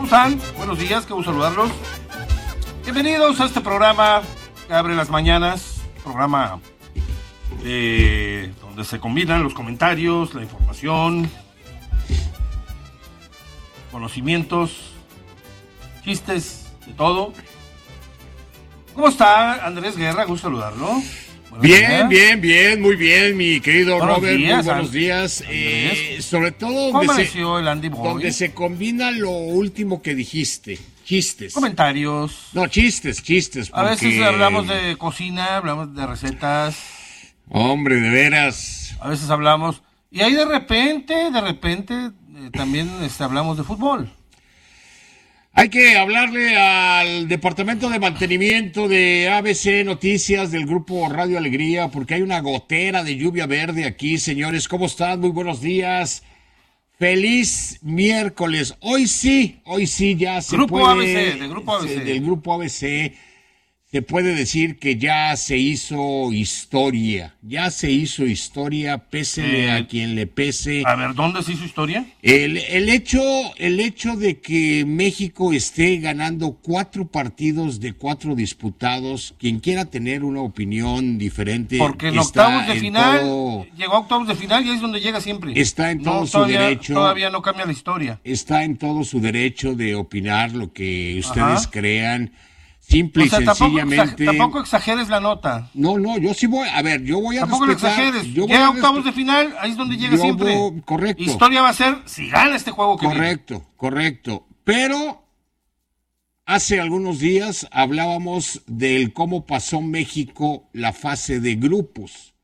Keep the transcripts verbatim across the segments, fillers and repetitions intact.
¿Cómo están? Buenos días, qué gusto saludarlos. Bienvenidos a este programa que abre las mañanas, programa eh, donde se combinan los comentarios, la información, conocimientos, chistes, de todo. ¿Cómo está Andrés Guerra? Gusto saludarlo. Bien, días. bien, bien, muy bien, mi querido buenos Robert, días, muy buenos días. Eh, sobre todo donde se, el Andy Boy? donde se combina lo último que dijiste, chistes. Comentarios. No, chistes, chistes. Porque... A veces hablamos de cocina, hablamos de recetas. Hombre, de veras. A veces hablamos, y ahí de repente, de repente, eh, también este, hablamos de fútbol. Hay que hablarle al departamento de mantenimiento de A B C Noticias del grupo Radio Alegría, porque hay una gotera de lluvia verde aquí, señores. ¿Cómo están? Muy buenos días. Feliz miércoles. Hoy sí, hoy sí ya se grupo puede... A B C, del grupo A B C. Del grupo A B C se puede decir que ya se hizo historia. Ya se hizo historia, pésele eh, a quien le pese. A ver, ¿dónde se hizo historia? El, el, hecho, el hecho de que México esté ganando cuatro partidos de cuatro disputados, quien quiera tener una opinión diferente. Porque en octavos de final, todo, llegó a octavos de final y ahí es donde llega siempre. Está en todo no, su todavía, derecho. Todavía no cambia la historia. Está en todo su derecho de opinar lo que ustedes Ajá. crean. Simple o sea, y sencillamente. Tampoco, tampoco exageres la nota. No, no, yo sí voy. A ver, yo voy a Tampoco respetar. Tampoco lo exageres. Yo Llega a octavos de final, ahí es donde llega yo siempre. Voy, correcto. Historia va a ser si gana este juego que Correcto, viene. correcto. Pero hace algunos días hablábamos del cómo pasó México la fase de grupos.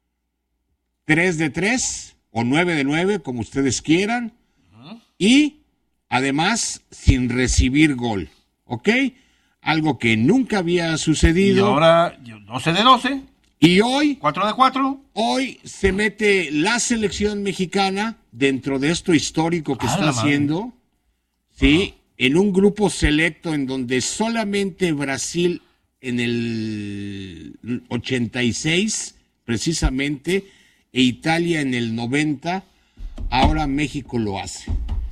Tres de tres o nueve de nueve, como ustedes quieran. Uh-huh. Y además sin recibir gol. ¿Ok? Algo que nunca había sucedido. Y ahora doce de doce. Y hoy... cuatro de cuatro. Hoy se mete la selección mexicana dentro de esto histórico que ah, está haciendo. Sí, uh-huh. En un grupo selecto en donde solamente Brasil en el ochenta y seis, precisamente, e Italia en el noventa, ahora México lo hace.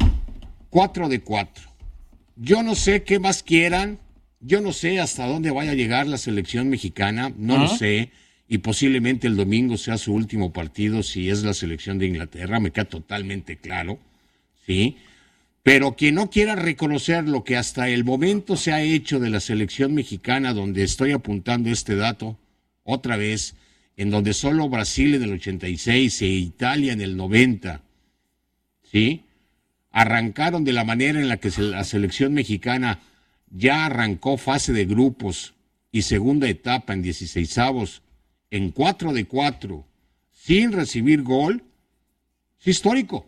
cuatro de cuatro. Yo no sé qué más quieran. Yo no sé hasta dónde vaya a llegar la selección mexicana, no ¿Ah? lo sé, y posiblemente el domingo sea su último partido si es la selección de Inglaterra, me queda totalmente claro, ¿sí? Pero quien no quiera reconocer lo que hasta el momento se ha hecho de la selección mexicana, donde estoy apuntando este dato otra vez, en donde solo Brasil en el ochenta y seis e Italia en el noventa, ¿sí? Arrancaron de la manera en la que la selección mexicana ya arrancó fase de grupos y segunda etapa en dieciseisavos en cuatro de cuatro sin recibir gol, es histórico.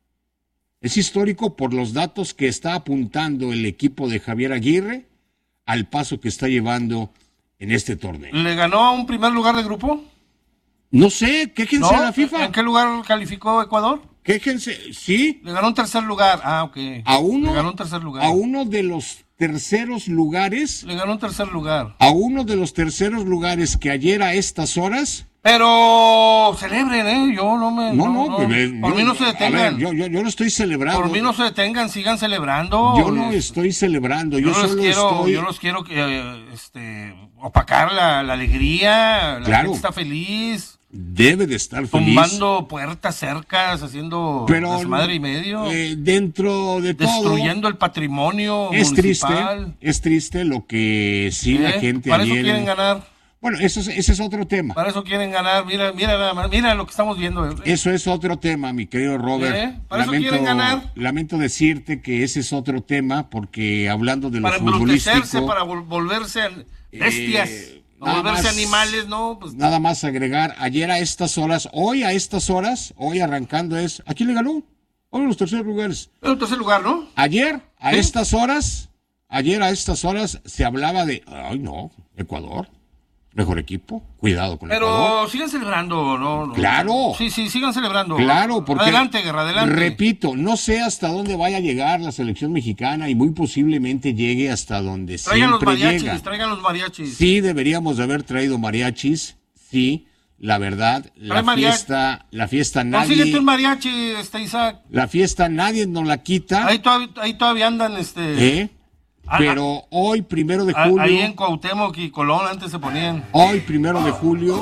Es histórico por los datos que está apuntando el equipo de Javier Aguirre al paso que está llevando en este torneo. ¿Le ganó a un primer lugar de grupo? No sé, quéjense ¿No? a la FIFA. ¿En qué lugar calificó Ecuador? Quéjense, sí. Le ganó un tercer lugar. Ah, ok. A uno, Le ganó un tercer lugar. A uno de los terceros lugares. Le ganó un tercer lugar. A uno de los terceros lugares que ayer a estas horas. Pero celebren, ¿eh? Yo no me... No, no, no, no por yo, mí no se detengan. A ver, yo, yo, yo no estoy celebrando. Por mí no se detengan, sigan celebrando. Yo no estoy celebrando, yo, yo solo los quiero, estoy... Yo los quiero eh, este, opacar la, la alegría, la claro. gente está feliz. Debe de estar feliz. Tumbando puertas cercas, haciendo pero, desmadre y medio. Eh, dentro de destruyendo todo. Destruyendo el patrimonio es municipal. Triste, es triste lo que sí ¿Eh? la gente Para ayer... eso quieren ganar. Bueno, eso es, ese es otro tema. Para eso quieren ganar. Mira, mira nada más, mira lo que estamos viendo. ¿Eh? Eso es otro tema, mi querido Robert. ¿Eh? Para lamento, eso quieren ganar. Lamento decirte que ese es otro tema, porque hablando de lo para futbolístico... Para vol- volverse bestias. Eh... No volverse más, animales, no, pues... Nada más agregar, ayer a estas horas, hoy a estas horas, hoy arrancando es, ¿a quién le ganó? Hoy en los terceros lugares. En el tercer lugar, ¿no? Ayer, a ¿Sí? estas horas, ayer a estas horas se hablaba de, ay no, Ecuador, mejor equipo, cuidado con Pero Ecuador. Pero sigan celebrando, ¿no? no claro. Sí, sí, sigan celebrando. Claro, porque... Adelante, Guerra, adelante. Repito, no sé hasta dónde vaya a llegar la selección mexicana y muy posiblemente llegue hasta donde traigan siempre los mariachis, llega. Traigan los mariachis. Sí, deberíamos de haber traído mariachis, sí. la verdad, la fiesta, la fiesta nadie... Consíguete un mariachi, este, Isaac. La fiesta nadie nos la quita. Ahí todavía, ahí todavía andan, este... ¿Eh? Pero hoy, primero de julio... Ahí en Cuauhtémoc y Colón antes se ponían. Hoy, primero de julio,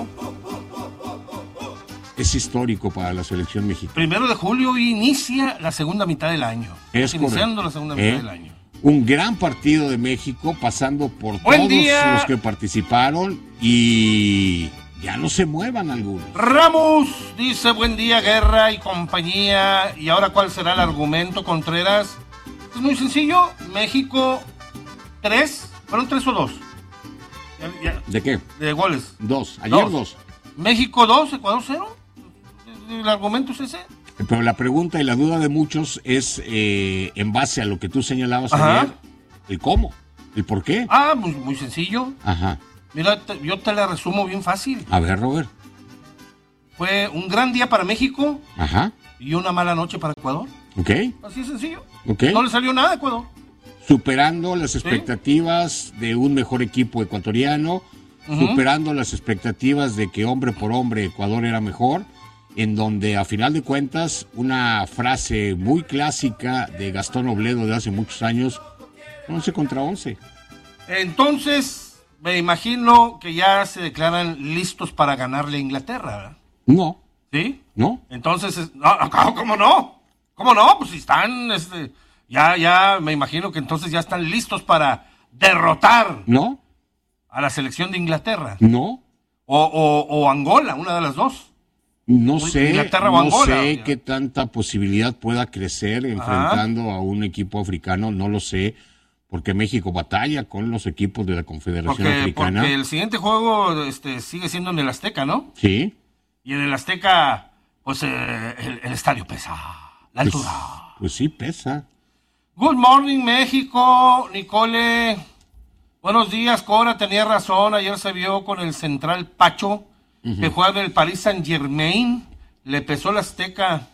es histórico para la selección mexicana. Primero de julio inicia la segunda mitad del año. Es Iniciando correcto. la segunda ¿Eh? mitad del año. Un gran partido de México, pasando por Buen todos día. los que participaron y ya no se muevan algunos. Ramos dice buen día, Guerra y compañía. ¿Y ahora cuál será el argumento, Contreras? Es muy sencillo. México, tres. ¿Fueron tres o dos? Ya, ya, ¿De qué? De goles. Dos. Ayer dos. dos. México dos, Ecuador cero. ¿El argumento es ese? Pero la pregunta y la duda de muchos es, eh, en base a lo que tú señalabas Ajá. ayer, el cómo, el por qué. Ah, muy, muy sencillo. Ajá. Mira, te, yo te la resumo bien fácil. A ver, Robert. Fue un gran día para México Ajá. y una mala noche para Ecuador. Ok. Así de sencillo. Ok. No le salió nada a Ecuador. Superando las expectativas de un mejor equipo ecuatoriano, Ujú. superando las expectativas de que hombre por hombre Ecuador era mejor, en donde a final de cuentas una frase muy clásica de Gastón Obledo de hace muchos años, once contra once. Entonces, me imagino que ya se declaran listos para ganarle a Inglaterra, ¿verdad? No, ¿Sí? no. Entonces, es- no, no, ¿cómo no? ¿Cómo no? Pues si están, este, ya, ya, me imagino que entonces ya están listos para derrotar No, a la selección de Inglaterra. no, O, o, o Angola, una de las dos. no sé, Inglaterra o no Angola, sé ya. qué tanta posibilidad pueda crecer enfrentando a un equipo africano, no lo sé, porque México batalla con los equipos de la Confederación Porque, Africana. porque el siguiente juego este, sigue siendo en el Azteca, ¿no? Sí, Y en el Azteca, pues eh, el, el estadio pesa, la pues, altura. pues sí, pesa. Good morning, México, Nicole. Buenos días, Cora, tenía razón. Ayer se vio con el central Pacho, uh-huh. que juega en el Paris Saint Germain. Le pesó el Azteca.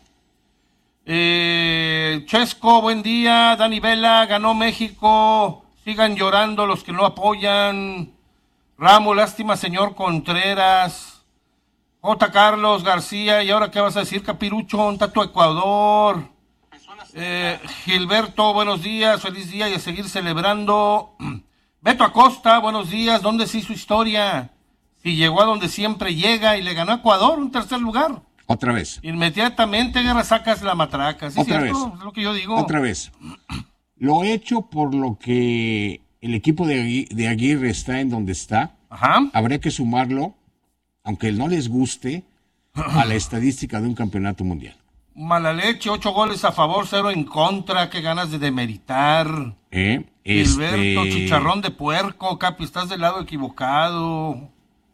Eh, Chesco, buen día. Dani Vela, ganó México. Sigan llorando los que no apoyan. Ramos, lástima, señor Contreras. J. Carlos García, ¿y ahora qué vas a decir, Capirucho? ¿Un tatu Ecuador? Eh, Gilberto, buenos días, feliz día y a seguir celebrando. Beto Acosta, buenos días, ¿dónde se hizo historia? Si llegó a donde siempre llega y le ganó a Ecuador, un tercer lugar. Otra vez. Inmediatamente, Guerra, sacas la matraca. ¿Sí, Otra cierto? vez. Es lo que yo digo. Otra vez. Lo hecho por lo que el equipo de, Agui- de Aguirre está en donde está, Ajá. habría que sumarlo, aunque no les guste, a la estadística de un campeonato mundial. Mala leche, ocho goles a favor, cero en contra, qué ganas de demeritar. ¿Eh? Gilberto, Este, chicharrón de puerco, Capi, estás del lado equivocado.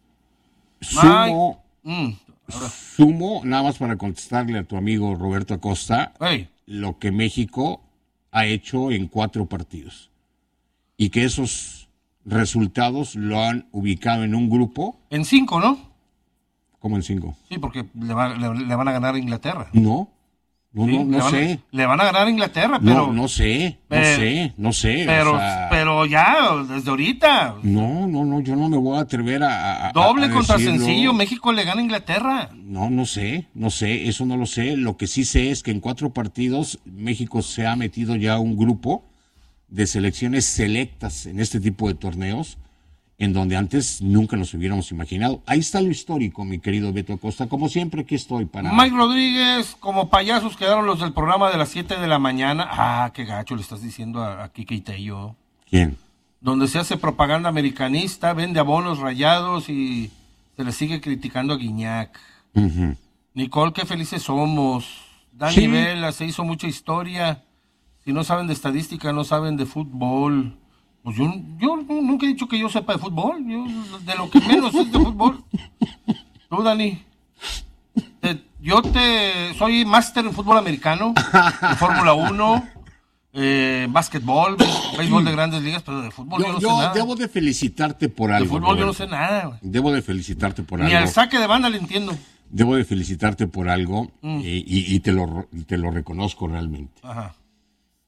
Sumo, Mm, ahora, sumo, nada más para contestarle a tu amigo Roberto Acosta, hey, lo que México ha hecho en cuatro partidos. Y que esos resultados lo han ubicado en un grupo, en cinco, ¿no? como en cinco. Sí, porque le, va- le- le van a ganar a Inglaterra. No, no, Sí, no, le no van, sé. Le van a ganar a Inglaterra, pero... No, no sé, no pero- sé, no sé. Pero, o sea, pero ya, desde ahorita. no, no, no, yo no me voy a atrever a, a- a- Doble a contra decirlo. sencillo, México le gana a Inglaterra. No, no sé, no sé, eso no lo sé. Lo que sí sé es que en cuatro partidos México se ha metido ya a un grupo de selecciones selectas en este tipo de torneos, en donde antes nunca nos hubiéramos imaginado. Ahí está lo histórico, mi querido Beto Acosta. Como siempre, aquí estoy para... Mike Rodríguez, como payasos quedaron los del programa de las siete de la mañana. Ah, qué gacho le estás diciendo a, a Kike y Tello. ¿Quién? Donde se hace propaganda americanista, vende abonos rayados y se le sigue criticando a Guiñac. Ujú. Nicole, qué felices somos. Dani Sí. Vela, se hizo mucha historia. Si no saben de estadística, no saben de fútbol. Pues yo, yo nunca he dicho que yo sepa de fútbol. Yo de lo que menos es de fútbol. Tú, Dani. Te- yo te soy máster en fútbol americano, en Fórmula uno, eh, básquetbol, béis- béisbol de grandes ligas, pero de fútbol yo, Yo, no yo sé nada. debo de felicitarte por de algo. fútbol yo no Roberto. sé nada. Güey. Debo de felicitarte por Ni algo. al saque de banda le entiendo. Debo de felicitarte por algo Mm. eh, y, y te, lo, y te lo reconozco realmente. Ajá.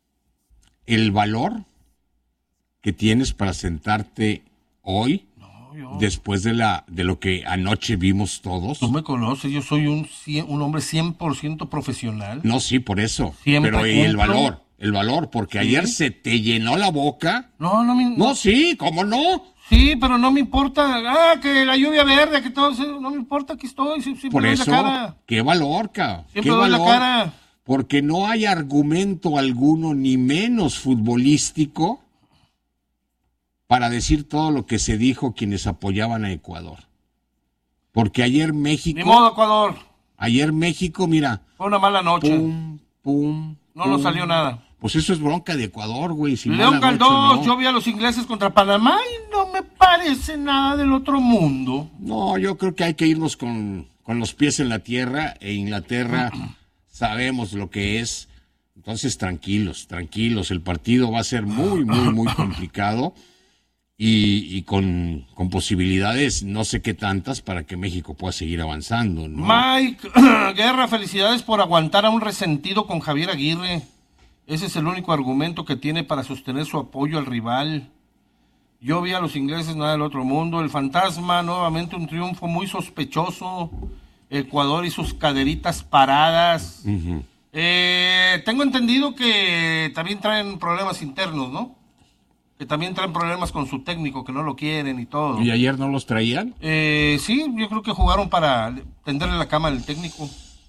El valor que tienes para sentarte hoy yo. Después de la de lo que anoche vimos todos. Tú me conoces, yo soy un, un hombre cien por ciento profesional. No, sí, por eso. Siempre pero y el valor, el valor, porque ¿sí? Ayer se te llenó la boca. No, no me... No, no sí, ¿cómo no? Sí, pero no me importa. Ah, que la lluvia verde, que todo eso, no me importa, aquí estoy. Siempre por doy eso, la cara. qué valor, cabrón. Siempre doy la cara. Porque no hay argumento alguno, ni menos futbolístico, para decir todo lo que se dijo quienes apoyaban a Ecuador. Porque ayer México... Ni modo, Ecuador. Ayer México, mira... Fue una mala noche. Pum, pum, no nos salió nada. Pues eso es bronca de Ecuador, güey. Si León Galdós, no. Yo vi a los ingleses contra Panamá y no me parece nada del otro mundo. No, yo creo que hay que irnos con, con los pies en la tierra. E Inglaterra sabemos lo que es. Entonces, tranquilos, tranquilos. El partido va a ser muy, muy, muy complicado. Y, y con, con posibilidades, no sé qué tantas, para que México pueda seguir avanzando, ¿no? Mike Guerra, felicidades por aguantar a un resentido con Javier Aguirre. Ese es el único argumento que tiene para sostener su apoyo al rival. Yo vi a los ingleses, nada del otro mundo. El fantasma, nuevamente un triunfo muy sospechoso. Ecuador y sus caderitas paradas. Uh-huh. eh, tengo entendido que también traen problemas internos, ¿no? Que también traen problemas con su técnico, que no lo quieren y todo. ¿Y ayer no los traían? Eh, sí, yo creo que jugaron para tenderle la cama al técnico.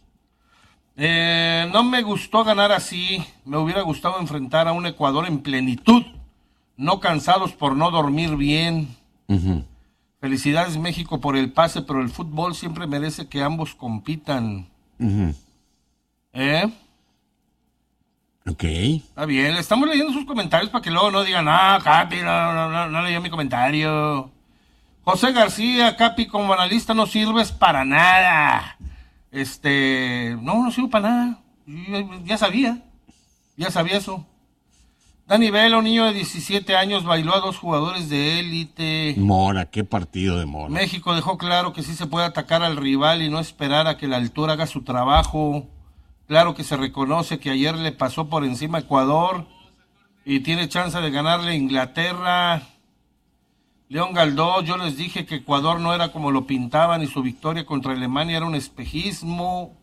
Eh, no me gustó ganar así. Me hubiera gustado enfrentar a un Ecuador en plenitud, no cansados por no dormir bien. Uh-huh. Felicidades México por el pase, pero el fútbol siempre merece que ambos compitan. Uh-huh. ¿Eh? Ok. Está bien, le estamos leyendo sus comentarios para que luego no digan, ah, Capi, no, no, no, no leyó mi comentario. José García, Capi, como analista no sirves para nada. Este, no, no sirve para nada. Ya, ya sabía, ya sabía eso. Dani Vela, un niño de diecisiete años, bailó a dos jugadores de élite. Mora, qué partido de Mora. México dejó claro que sí se puede atacar al rival y no esperar a que la altura haga su trabajo. Claro que se reconoce que ayer le pasó por encima a Ecuador y tiene chance de ganarle a Inglaterra. León Galdós, yo les dije que Ecuador no era como lo pintaban y su victoria contra Alemania era un espejismo.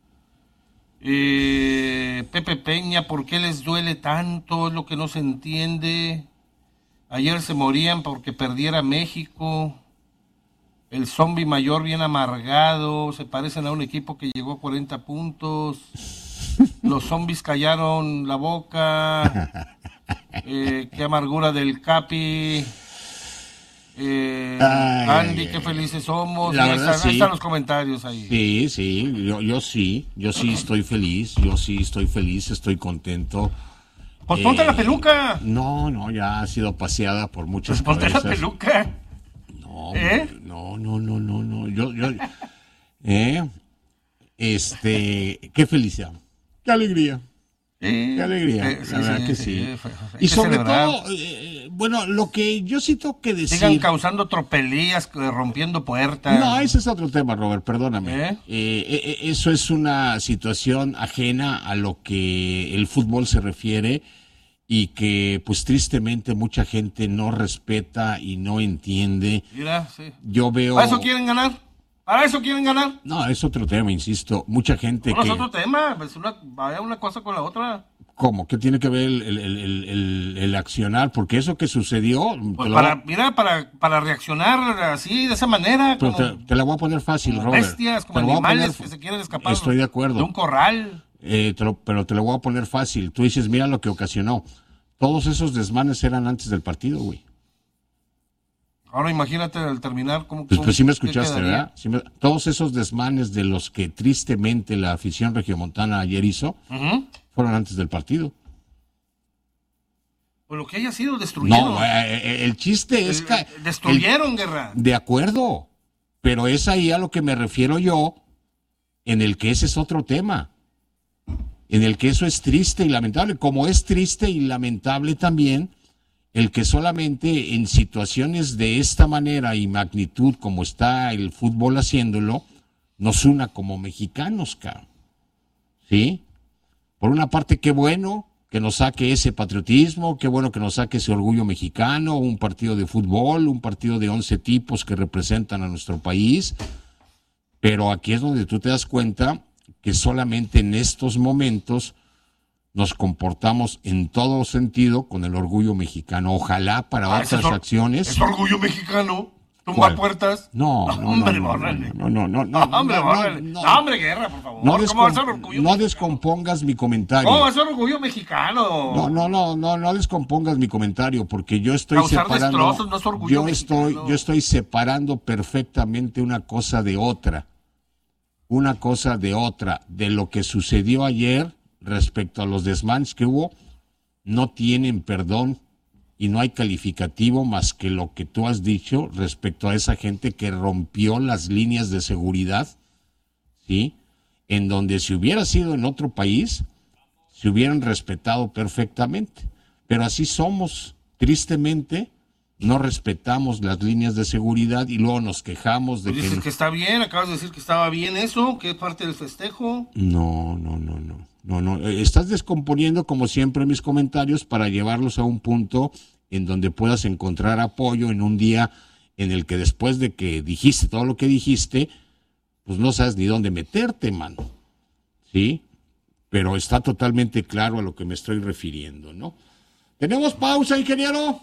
Eh, Pepe Peña, ¿por qué les duele tanto? Es lo que no se entiende. Ayer se morían porque perdiera México. El zombie mayor bien amargado, se parecen a un equipo que llegó a cuarenta puntos. Los zombies callaron la boca. Eh, qué amargura del Capi. Eh, ay, Andy, ay, qué felices somos. La ahí, verdad, están, ahí sí. están los comentarios ahí. Sí, sí, yo, yo sí, yo sí estoy feliz, yo sí estoy feliz, estoy contento. Pues ponte eh, la peluca. No, no, ya ha sido paseada por muchas pues cabezas. Ponte la peluca. No, ¿Eh? no, no, no, no, no. Yo, yo, eh, este, qué felicidad, qué alegría, eh, qué alegría, eh, la sí, verdad sí, que sí, sí. sí fue, fue, y sobre celebrar. todo, eh, bueno, lo que yo sí tengo que decir. Sigan causando tropelías, rompiendo puertas. No, ese es otro tema, Robert, perdóname. ¿Eh? Eh, eh, eso es una situación ajena a lo que el fútbol se refiere. Y que, pues, tristemente mucha gente no respeta y no entiende. Mira, sí. Yo veo... ¿Para eso quieren ganar? ¿Para eso quieren ganar? No, es otro tema, insisto. Mucha gente no, que... es otro tema. Es una, vaya una cosa con la otra. ¿Cómo? ¿Qué tiene que ver el, el, el, el, el accionar? Porque eso que sucedió... Pues para, lo... Mira, para, para reaccionar así, de esa manera. Pero como, te, te la voy a poner fácil, como Robert. Bestias, como animales poner... que se quieren escapar. Estoy de acuerdo. De un corral. Eh, te lo, pero te lo voy a poner fácil. Tú dices, mira lo que ocasionó. Todos esos desmanes eran antes del partido, güey. Ahora imagínate al terminar cómo... Pues, pues sí me escuchaste, ¿verdad? Sí me... Todos esos desmanes de los que tristemente la afición regiomontana ayer hizo, uh-huh. fueron antes del partido. Pues lo que haya sido, destruyeron. No, eh, el chiste es que... Destruyeron, el... Guerra. De acuerdo, pero es ahí a lo que me refiero yo, en el que ese es otro tema. En el que eso es triste y lamentable, como es triste y lamentable también el que solamente en situaciones de esta manera y magnitud como está el fútbol haciéndolo, nos una como mexicanos, cabrón. ¿Sí? Por una parte, qué bueno que nos saque ese patriotismo, qué bueno que nos saque ese orgullo mexicano, un partido de fútbol, un partido de once tipos que representan a nuestro país, pero aquí es donde tú te das cuenta que solamente en estos momentos nos comportamos en todo sentido con el orgullo mexicano. Ojalá para ah, otras or- acciones... ¿Es orgullo mexicano? ¿Tumba puertas? No, no, hombre, no, bórrale. no, no, no, no, no, hombre, no, bórrale. no, no, hombre, Guerra, por favor. No, ¿Cómo descom- va a ser orgullo no mexicano? descompongas mi comentario. ¿Cómo va a ser orgullo mexicano? No, no, no, no, no descompongas mi comentario, porque yo estoy Causar separando. destrozos no es orgullo yo mexicano. estoy, yo estoy separando perfectamente una cosa de otra. Una cosa de otra. De lo que sucedió ayer respecto a los desmanes que hubo, no tienen perdón. Y no hay calificativo más que lo que tú has dicho respecto a esa gente que rompió las líneas de seguridad, ¿sí? En donde si hubiera sido en otro país, se hubieran respetado perfectamente. Pero así somos, tristemente, no respetamos las líneas de seguridad y luego nos quejamos de pues que... Dices que está bien, acabas de decir que estaba bien eso, que es parte del festejo. No, no, no, no. No, no, estás descomponiendo como siempre mis comentarios para llevarlos a un punto en donde puedas encontrar apoyo en un día en el que después de que dijiste todo lo que dijiste, pues no sabes ni dónde meterte, mano. ¿Sí? Pero está totalmente claro a lo que me estoy refiriendo, ¿no? ¿Tenemos pausa, ingeniero?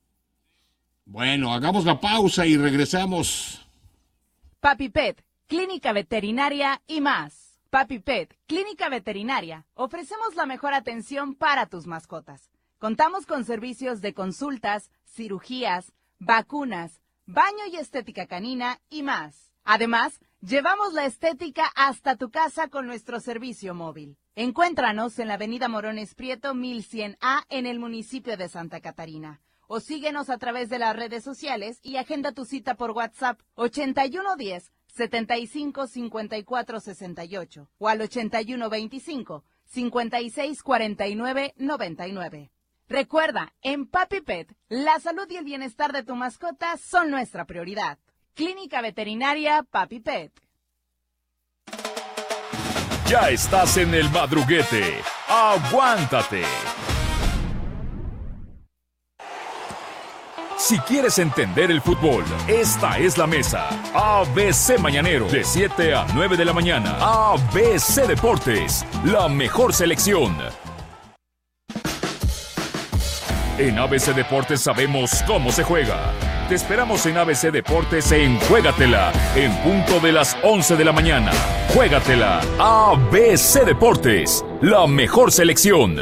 Bueno, hagamos la pausa y regresamos. Papi Pet, clínica veterinaria y más. Papi Pet, clínica veterinaria. Ofrecemos la mejor atención para tus mascotas. Contamos con servicios de consultas, cirugías, vacunas, baño y estética canina y más. Además, llevamos la estética hasta tu casa con nuestro servicio móvil. Encuéntranos en la avenida Morones Prieto mil cien A en el municipio de Santa Catarina. O síguenos a través de las redes sociales y agenda tu cita por WhatsApp ochenta y uno diez, setenta y cinco, cincuenta y cuatro sesenta y ocho o al ochenta y uno veinticinco, cincuenta y seis cuarenta y nueve noventa y nueve. Recuerda, en Papi Pet, la salud y el bienestar de tu mascota son nuestra prioridad. Clínica Veterinaria Papi Pet. Ya estás en el madruguete. ¡Aguántate! Si quieres entender el fútbol, esta es la mesa. A B C Mañanero, de siete a nueve de la mañana. A B C Deportes, la mejor selección. En A B C Deportes sabemos cómo se juega. Te esperamos en A B C Deportes en Juégatela, en punto de las once de la mañana. Juégatela. A B C Deportes, la mejor selección.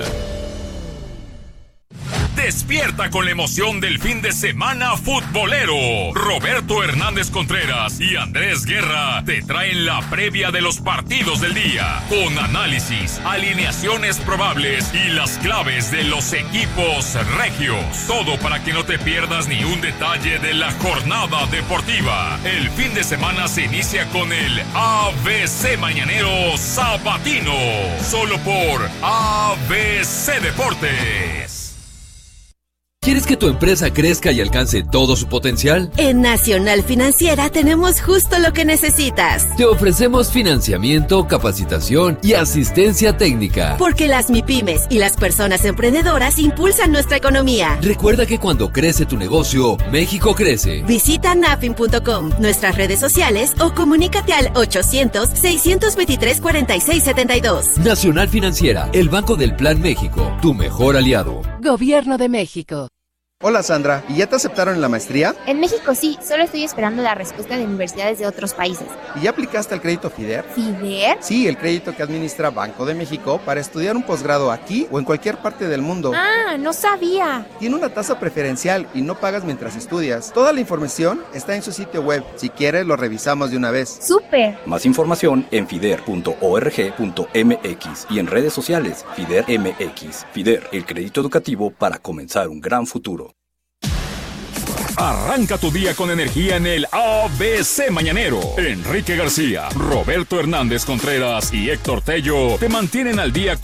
Despierta con la emoción del fin de semana futbolero. Roberto Hernández Contreras y Andrés Guerra te traen la previa de los partidos del día, con análisis, alineaciones probables y las claves de los equipos regios. Todo para que no te pierdas ni un detalle de la jornada deportiva. El fin de semana se inicia con el A B C Mañanero Sabatino, solo por A B C Deportes. ¿Quieres que tu empresa crezca y alcance todo su potencial? En Nacional Financiera tenemos justo lo que necesitas. Te ofrecemos financiamiento, capacitación y asistencia técnica. Porque las MIPYMES y las personas emprendedoras impulsan nuestra economía. Recuerda que cuando crece tu negocio, México crece. Visita nafin punto com, nuestras redes sociales o comunícate al ochocientos, seiscientos veintitrés, cuarenta y seis setenta y dos. Nacional Financiera, el Banco del Plan México, tu mejor aliado. Gobierno de México. Hola Sandra, ¿y ya te aceptaron en la maestría? En México sí, solo estoy esperando la respuesta de universidades de otros países. ¿Y ya aplicaste al crédito FIDER? ¿FIDER? Sí, el crédito que administra Banco de México para estudiar un posgrado aquí o en cualquier parte del mundo. Ah, no sabía. Tiene una tasa preferencial y no pagas mientras estudias. Toda la información está en su sitio web. Si quieres, lo revisamos de una vez. ¡Súper! Más información en fider punto org punto m x y en redes sociales FIDER M X. FIDER, el crédito educativo para comenzar un gran futuro. Arranca tu día con energía en el A B C Mañanero. Enrique García, Roberto Hernández Contreras y Héctor Tello te mantienen al día